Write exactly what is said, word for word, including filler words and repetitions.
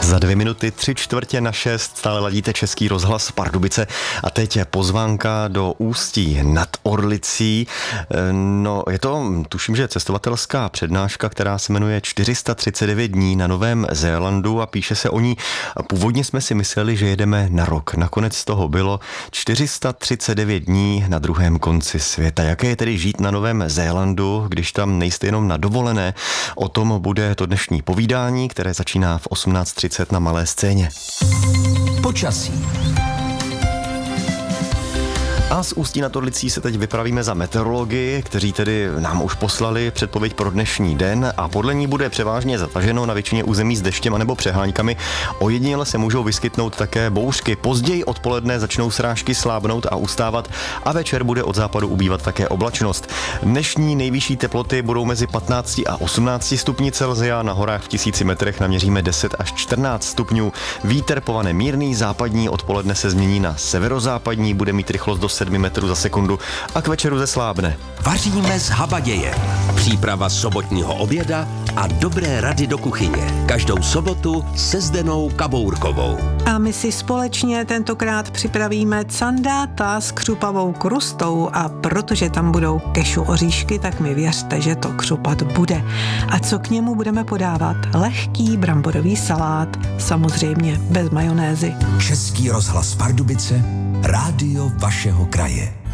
Za dvě minuty tři čtvrtě na šest stále ladíte Český rozhlas Pardubice a teď je pozvánka do Ústí nad Orlicí. No, je to, tuším, že cestovatelská přednáška, která se jmenuje čtyři sta třicet devět dní na Novém Zélandu a píše se o ní. Původně jsme si mysleli, že jedeme na rok. Nakonec z toho bylo čtyři sta třicet devět dní na druhém konci světa. Jaké je tedy žít na Novém Zélandu, když tam nejste jenom na dovolené? O tom bude to dnešní povídání, které začíná v osmnáct třicet na Malé scéně. Počasí. A z Ústí nad Orlicí se teď vypravíme za meteorology, kteří tedy nám už poslali předpověď pro dnešní den a podle ní bude převážně zataženo na většině území s deštěm anebo přeháňkami. Ojediněle se můžou vyskytnout také bouřky. Později odpoledne začnou srážky slábnout a ustávat a večer bude od západu ubývat také oblačnost. Dnešní nejvyšší teploty budou mezi patnácti a osmnácti stupni Celsia, na horách v tisíci metrech naměříme deset až čtrnáct stupňů. Vítr povane mírný, západní, odpoledne se změní na severozápadní, bude mít rychlost do sedmi metrů za sekundu a k večeru zeslábne. Vaříme z habaděje. Příprava sobotního oběda a dobré rady do kuchyně. Každou sobotu se Zdenou Kabourkovou. A my si společně tentokrát připravíme candáta s křupavou krustou a protože tam budou kešu oříšky, tak mi věřte, že to křupat bude. A co k němu budeme podávat? Lehký bramborový salát, samozřejmě bez majonézy. Český rozhlas Pardubice, rádio vašeho kraje.